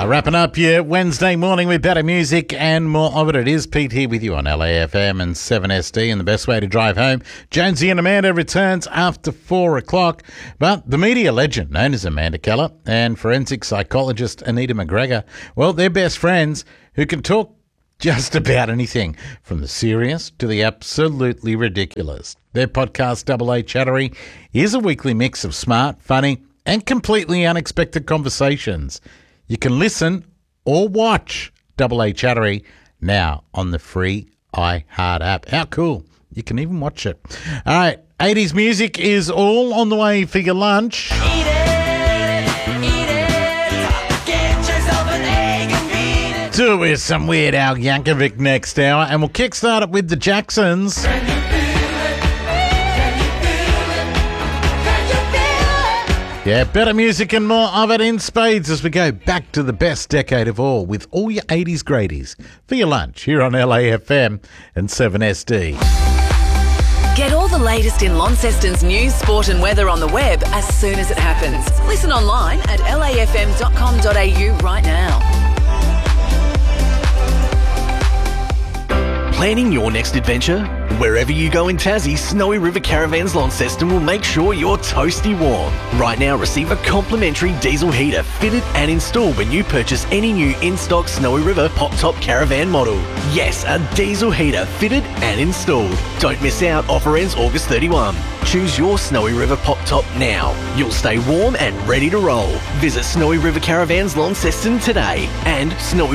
Wrapping up your Wednesday morning with better music and more of it. It is Pete here with you on LAFM and 7SD, and the best way to drive home. Jonesy and Amanda returns after 4 o'clock. But the media legend known as Amanda Keller and forensic psychologist Anita McGregor, well, they're best friends who can talk just about anything, from the serious to the absolutely ridiculous. Their podcast, Double A Chattery, is a weekly mix of smart, funny, and completely unexpected conversations. You can listen or watch Double A Chattery now on the free iHeart app. How cool. You can even watch it. All right, 80s music is all on the way for your lunch. Eat it, get yourself an egg and beat it. Do it with some Weird Al Yankovic next hour, and we'll kickstart it with the Jacksons. Yeah, better music and more of it in spades as we go back to the best decade of all with all your 80s greaties for your lunch here on LAFM and 7SD. Get all the latest in Launceston's news, sport and weather on the web as soon as it happens. Listen online at lafm.com.au right now. Planning your next adventure? Wherever you go in Tassie, Snowy River Caravans Launceston will make sure you're toasty warm. Right now, receive a complimentary diesel heater fitted and installed when you purchase any new in-stock Snowy River Pop-Top Caravan model. Yes, a diesel heater fitted and installed. Don't miss out, offer ends August 31. Choose your Snowy River Pop-Top now. You'll stay warm and ready to roll. Visit Snowy River Caravans Launceston today and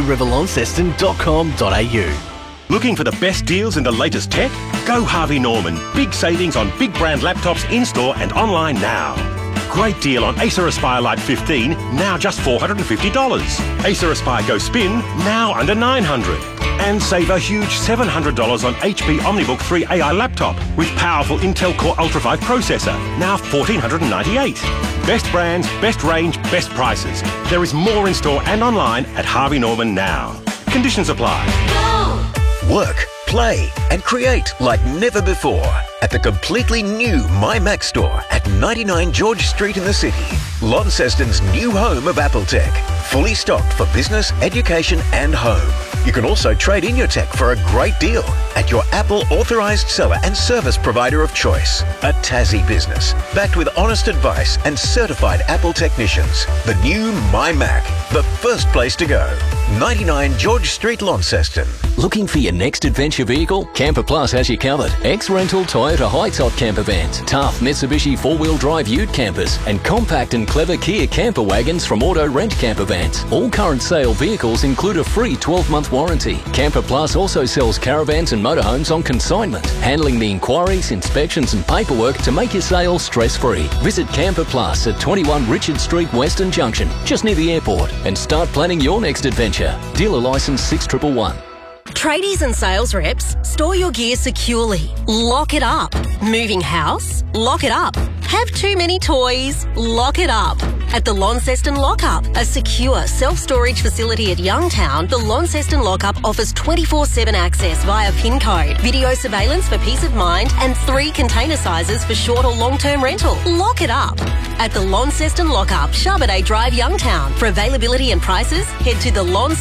snowyriverlaunceston.com.au. Looking for the best deals and the latest tech? Go Harvey Norman. Big savings on big brand laptops in-store and online now. Great deal on Acer Aspire Lite 15, now just $450. Acer Aspire Go Spin, now under $900. And save a huge $700 on HP OmniBook 3 AI laptop with powerful Intel Core Ultra 5 processor, now $1,498. Best brands, best range, best prices. There is more in-store and online at Harvey Norman now. Conditions apply. Work, play and create like never before at the completely new My Mac store at 99 George Street in the city. Launceston's new home of Apple Tech. Fully stocked for business, education and home. You can also trade in your tech for a great deal at your Apple authorised seller and service provider of choice. A Tassie business, backed with honest advice and certified Apple technicians. The new My Mac, the first place to go. 99 George Street, Launceston. Looking for your next adventure vehicle? Camper Plus has you covered. Ex-rental Toyota high-top camper vans, tough Mitsubishi four-wheel drive ute campers, and compact and clever Kia camper wagons from Auto Rent Camper Vans. All current sale vehicles include a free 12-month warranty. Camper Plus also sells caravans and motorhomes on consignment, handling the inquiries, inspections and paperwork to make your sale stress-free. Visit Camper Plus at 21 Richard Street, Western Junction, just near the airport, and start planning your next adventure. Dealer licence 6111. Tradies and sales reps, store your gear securely. Lock it up. Moving house? Lock it up. Have too many toys? Lock it up. At the Launceston Lockup, a secure self-storage facility at Youngtown, the Launceston Lockup offers 24/7 access via PIN code, video surveillance for peace of mind, and 3 container sizes for short or long-term rental. Lock it up. At the Launceston Lockup, Charbonet Drive, Youngtown. For availability and prices, head to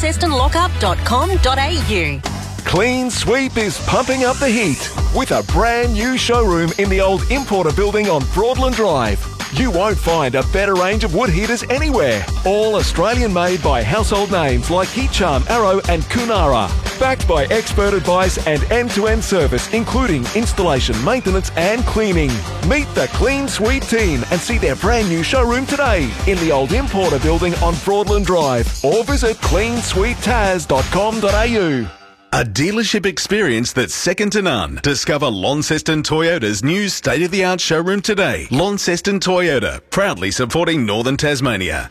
thelauncestonlockup.com.au. Clean Sweep is pumping up the heat with a brand new showroom in the old Importer building on Broadland Drive. You won't find a better range of wood heaters anywhere. All Australian made by household names like Heat Charm, Arrow and Kunara. Backed by expert advice and end-to-end service including installation, maintenance and cleaning. Meet the Clean Sweep team and see their brand new showroom today in the old Importer building on Broadland Drive or visit cleansweeptaz.com.au. A dealership experience that's second to none. Discover Launceston Toyota's new state-of-the-art showroom today. Launceston Toyota, proudly supporting Northern Tasmania.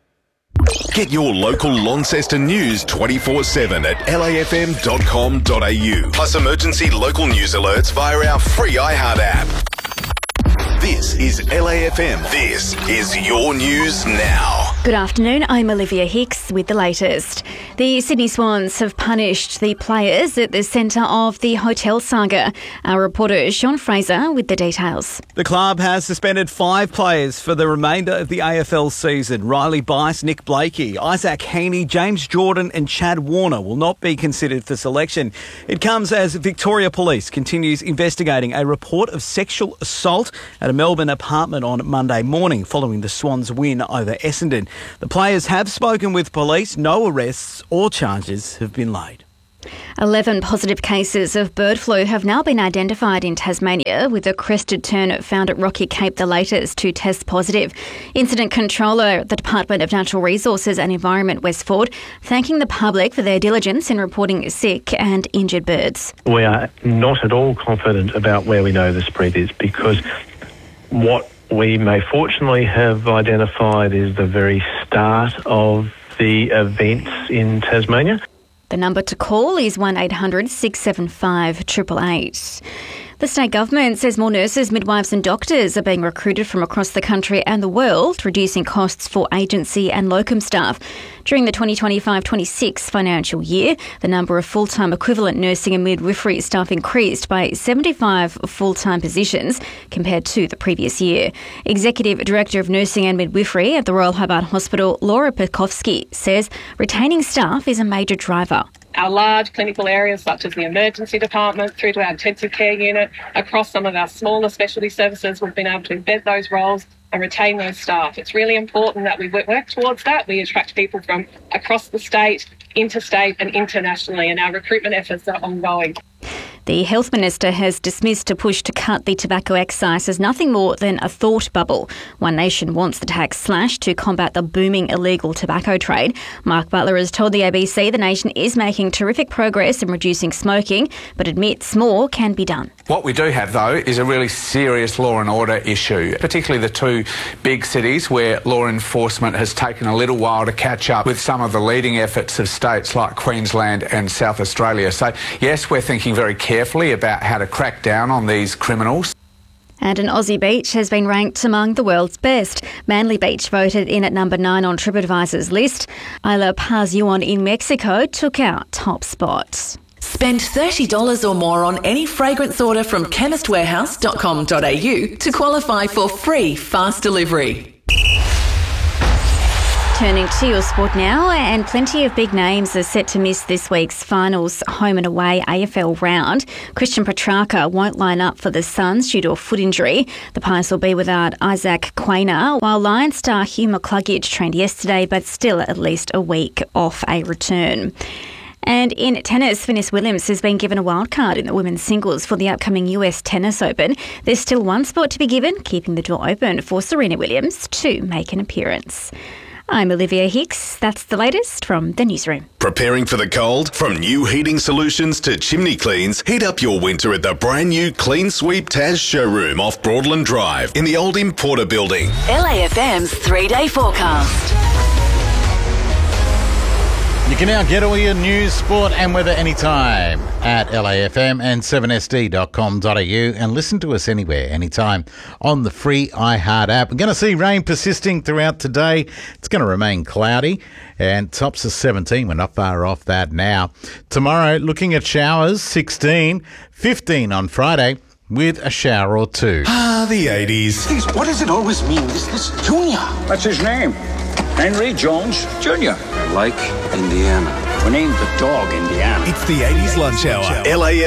Get your local Launceston news 24/7 at lafm.com.au. Plus emergency local news alerts via our free iHeart app. This is LAFM. This is your news now. Good afternoon, I'm Olivia Hicks with the latest. The Sydney Swans have punished the players at the centre of the hotel saga. Our reporter Sean Fraser with the details. The club has suspended 5 players for the remainder of the AFL season. Riley Bice, Nick Blakey, Isaac Heaney, James Jordan and Chad Warner will not be considered for selection. It comes as Victoria Police continues investigating a report of sexual assault at a Melbourne apartment on Monday morning following the Swans' win over Essendon. The players have spoken with police. No arrests or charges have been laid. 11 positive cases of bird flu have now been identified in Tasmania, with a crested tern found at Rocky Cape the latest to test positive. Incident controller at the Department of Natural Resources and Environment, Wes Ford, thanking the public for their diligence in reporting sick and injured birds. We are not at all confident about where we know the spread is, because what we may fortunately have identified is the very start of the events in Tasmania. The number to call is 1800 675 888. The state government says more nurses, midwives and doctors are being recruited from across the country and the world, reducing costs for agency and locum staff. During the 2025-26 financial year, the number of full-time equivalent nursing and midwifery staff increased by 75 full-time positions compared to the previous year. Executive Director of Nursing and Midwifery at the Royal Hobart Hospital, Laura Pekovsky, says retaining staff is a major driver. Our large clinical areas such as the emergency department through to our intensive care unit, across some of our smaller specialty services, we've been able to embed those roles and retain those staff. It's really important that we work towards that. We attract people from across the state, interstate and internationally, and our recruitment efforts are ongoing. The Health Minister has dismissed a push to cut the tobacco excise as nothing more than a thought bubble. One Nation wants the tax slashed to combat the booming illegal tobacco trade. Mark Butler has told the ABC the nation is making terrific progress in reducing smoking, but admits more can be done. What we do have, though, is a really serious law and order issue, particularly the 2 big cities where law enforcement has taken a little while to catch up with some of the leading efforts of states like Queensland and South Australia. So, yes, we're thinking very carefully about how to crack down on these criminals. And an Aussie beach has been ranked among the world's best. Manly Beach voted in at number 9 on TripAdvisor's list. Isla Paz Yuan in Mexico took out top spots. Spend $30 or more on any fragrance order from chemistwarehouse.com.au to qualify for free fast delivery. Turning to your sport now, and plenty of big names are set to miss this week's finals home and away AFL round. Christian Petrarca won't line up for the Suns due to a foot injury. The Pies will be without Isaac Quaynor, while Lions star Hugh McCluggage trained yesterday, but still at least a week off a return. And in tennis, Venus Williams has been given a wild card in the women's singles for the upcoming US Tennis Open. There's still one spot to be given, keeping the door open for Serena Williams to make an appearance. I'm Olivia Hicks. That's the latest from the newsroom. Preparing for the cold? From new heating solutions to chimney cleans, heat up your winter at the brand new Clean Sweep Taz showroom off Broadland Drive in the old Importer building. LAFM's 3-day forecast. You can now get all your news, sport and weather anytime at LAFM and 7sd.com.au and listen to us anywhere, anytime on the free iHeart app. We're going to see rain persisting throughout today. It's going to remain cloudy and tops of 17. We're not far off that now. Tomorrow, looking at showers, 16, 15 on Friday with a shower or 2. The 80s. Please, what does it always mean? This Junior. That's his name. Henry Jones Jr. Like Indiana. We named the dog Indiana. It's the 80s lunch hour. LAFM.